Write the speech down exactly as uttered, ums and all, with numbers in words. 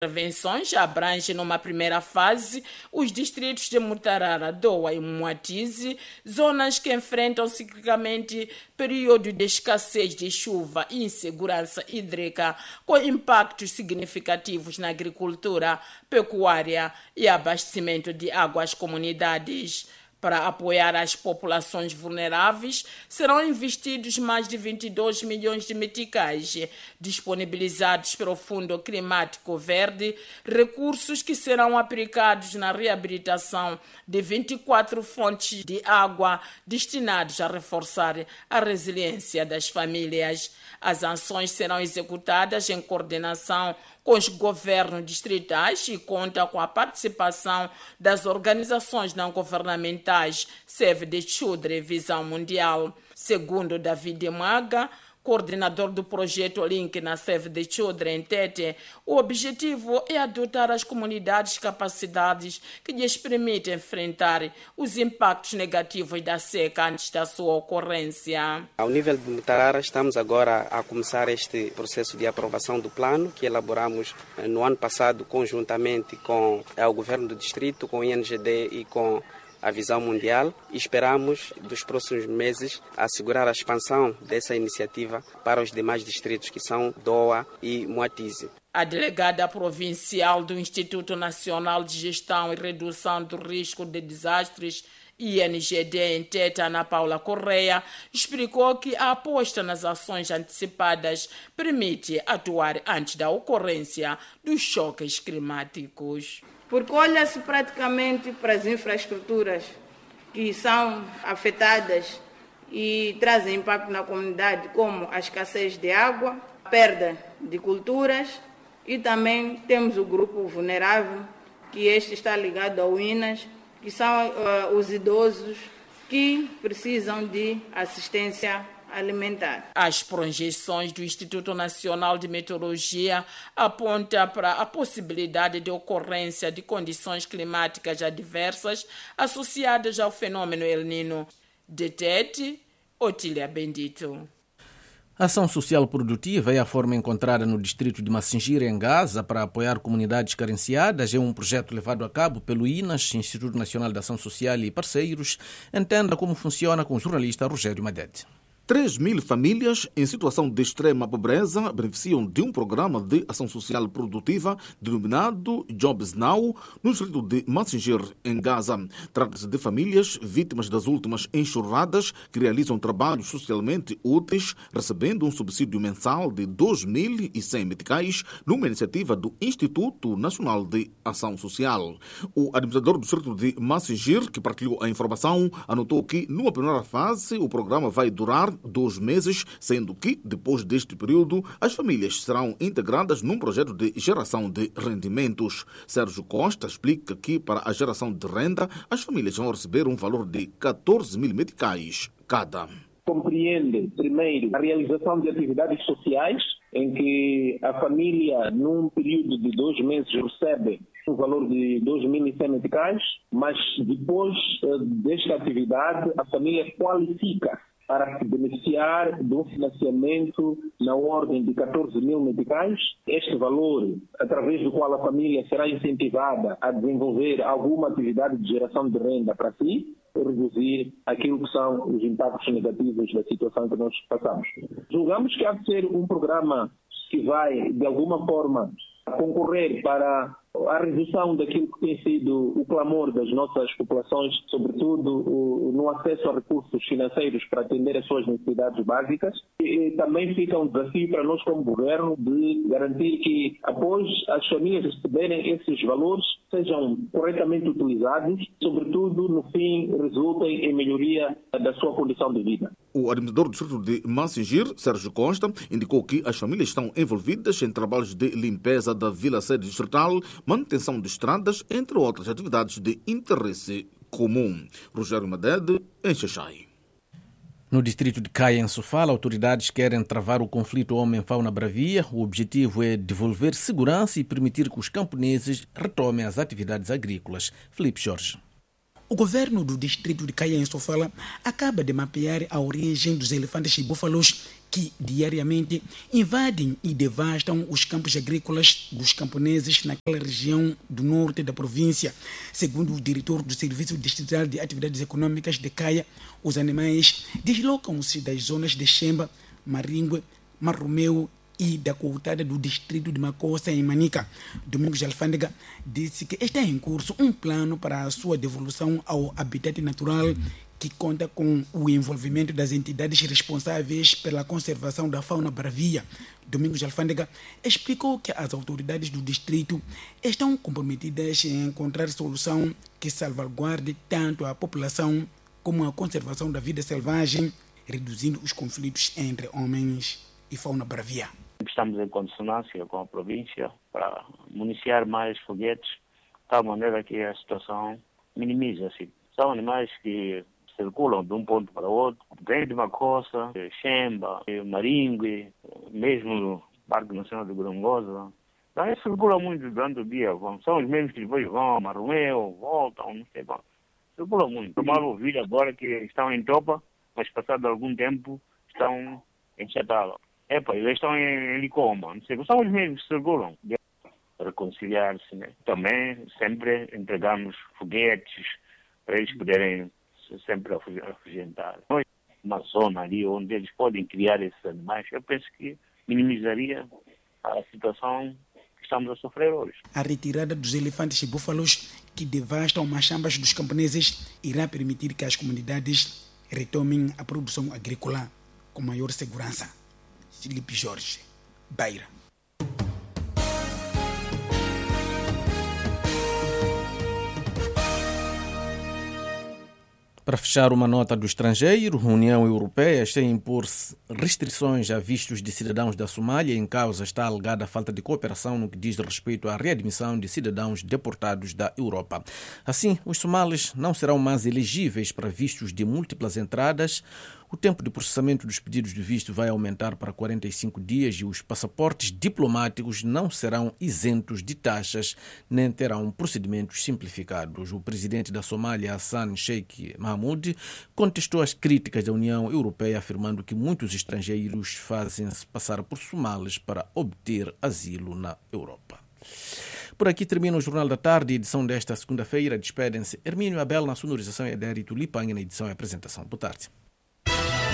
intervenções abrangem numa primeira fase os distritos de Mutarara, Doa e Moatize, zonas que enfrentam ciclicamente período de escassez de chuva e insegurança hídrica, com impactos significativos na agricultura, pecuária e abastecimento de água às comunidades. Para apoiar as populações vulneráveis, serão investidos mais de vinte e dois milhões de meticais, disponibilizados pelo Fundo Climático Verde, recursos que serão aplicados na reabilitação de vinte e quatro fontes de água destinados a reforçar a resiliência das famílias. As ações serão executadas em coordenação com os governos distritais e conta com a participação das organizações não governamentais Save the Children Visão Mundial. Segundo David Maga, coordenador do projeto Link na Save the Children Tete, o objetivo é adotar as comunidades capacidades que lhes permitem enfrentar os impactos negativos da seca antes da sua ocorrência. Ao nível de Mutarara, estamos agora a começar este processo de aprovação do plano que elaboramos no ano passado conjuntamente com o governo do distrito, com o I N G D e com a Visão Mundial. Esperamos, dos próximos meses, assegurar a expansão dessa iniciativa para os demais distritos, que são Doa e Moatize. A delegada provincial do Instituto Nacional de Gestão e Redução do Risco de Desastres, I N G D, em Tete, Ana Paula Correia, explicou que a aposta nas ações antecipadas permite atuar antes da ocorrência dos choques climáticos. Porque olha-se praticamente para as infraestruturas que são afetadas e trazem impacto na comunidade, como a escassez de água, a perda de culturas, e também temos o grupo vulnerável, que este está ligado ao I N A S, que são uh, os idosos que precisam de assistência alimentar. As projeções do Instituto Nacional de Meteorologia apontam para a possibilidade de ocorrência de condições climáticas adversas associadas ao fenômeno El Niño. De Tete, Otília Bendito. A ação social produtiva é a forma encontrada no distrito de Massinjira, em Gaza, para apoiar comunidades carenciadas. É um projeto levado a cabo pelo I N A S, Instituto Nacional de Ação Social, e parceiros. Entenda como funciona com o jornalista Rogério Madete. três mil famílias em situação de extrema pobreza beneficiam de um programa de ação social produtiva denominado Jobs Now, no distrito de Massinjir, em Gaza. Trata-se de famílias vítimas das últimas enxurradas que realizam trabalhos socialmente úteis, recebendo um subsídio mensal de dois mil e cem meticais numa iniciativa do Instituto Nacional de Ação Social. O administrador do distrito de Massinjir, que partilhou a informação, anotou que, numa primeira fase, o programa vai durar dois meses, sendo que, depois deste período, as famílias serão integradas num projeto de geração de rendimentos. Sérgio Costa explica que, para a geração de renda, as famílias vão receber um valor de catorze mil meticais cada. Compreende, primeiro, a realização de atividades sociais, em que a família, num período de dois meses, recebe um valor de dois mil e cem meticais, mas depois desta atividade, a família qualifica para se beneficiar de um financiamento na ordem de catorze mil meticais. Este valor, através do qual a família será incentivada a desenvolver alguma atividade de geração de renda para si, reduzir aquilo que são os impactos negativos da situação que nós passamos. Julgamos que há de ser um programa que vai, de alguma forma, concorrer para a redução daquilo que tem sido o clamor das nossas populações, sobretudo o, no acesso a recursos financeiros para atender as suas necessidades básicas. E, e também fica um desafio para nós como governo de garantir que, após as famílias receberem esses valores, sejam corretamente utilizados, sobretudo, no fim, resultem em melhoria da sua condição de vida. O administrador do distrito de Massinjir, Sérgio Costa, indicou que as famílias estão envolvidas em trabalhos de limpeza da vila-sede distrital, manutenção de estradas, entre outras atividades de interesse comum. Rogério Madede, em Xaxai. No distrito de Caia, em Sofala, autoridades querem travar o conflito homem-fauna-bravia. O objetivo é devolver segurança e permitir que os camponeses retomem as atividades agrícolas. Filipe Jorge. O governo do distrito de Caia, em Sofala, acaba de mapear a origem dos elefantes e búfalos que diariamente invadem e devastam os campos agrícolas dos camponeses naquela região do norte da província. Segundo o diretor do Serviço Distrital de Atividades Econômicas de Caia, os animais deslocam-se das zonas de Xemba, Maringue, Marromeu e da Coutada do distrito de Macossa, em Manica. Domingos Alfândega disse que está em curso um plano para a sua devolução ao habitat natural, que conta com o envolvimento das entidades responsáveis pela conservação da fauna bravia. Domingos Alfândega explicou que as autoridades do distrito estão comprometidas em encontrar solução que salvaguarde tanto a população como a conservação da vida selvagem, reduzindo os conflitos entre homens e fauna bravia. Estamos em consonância com a província para municiar mais foguetes, de tal maneira que a situação minimiza-se. São animais que circulam de um ponto para outro, vem de Macossa, Xemba, Maringue, mesmo no Parque Nacional de Gorongosa. Então, eles circulam muito durante o dia. São os mesmos que depois vão a Marromeu, voltam, não sei qual. Circulam muito. Normal ouvir agora que estão em Topa, mas passado algum tempo estão em Chatala. Epa, eles estão em, em Licomba, não sei, são os mesmos que circulam. Reconciliar-se, né? Também sempre entregamos foguetes para eles poderem sempre afugentar. Uma zona ali onde eles podem criar esses animais, eu penso que minimizaria a situação que estamos a sofrer hoje. A retirada dos elefantes e búfalos que devastam machambas dos camponeses irá permitir que as comunidades retomem a produção agrícola com maior segurança. Filipe Jorge, Beira. Para fechar uma nota do estrangeiro, a União Europeia está a impor restrições a vistos de cidadãos da Somália. Em causa está a alegada falta de cooperação no que diz respeito à readmissão de cidadãos deportados da Europa. Assim, os somalis não serão mais elegíveis para vistos de múltiplas entradas. O tempo de processamento dos pedidos de visto vai aumentar para quarenta e cinco dias e os passaportes diplomáticos não serão isentos de taxas nem terão procedimentos simplificados. O presidente da Somália, Hassan Sheikh Mahmoud, contestou as críticas da União Europeia, afirmando que muitos estrangeiros fazem-se passar por somalis para obter asilo na Europa. Por aqui termina o Jornal da Tarde, edição desta segunda-feira. Despedem-se Hermínio Abel na sonorização e Adérito Lipanha na edição e apresentação. Boa tarde.